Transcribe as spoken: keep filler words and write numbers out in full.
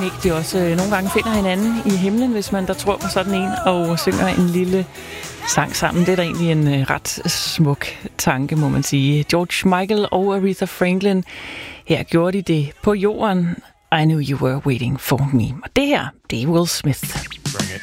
man ikke, de også øh, nogle gange finder hinanden i himlen, hvis man der tror på sådan en, og synger en lille sang sammen. Det er da egentlig en øh, ret smuk tanke, må man sige. George Michael og Aretha Franklin, her gjorde de det på jorden. I knew you were waiting for me. Og det her, det er Will Smith.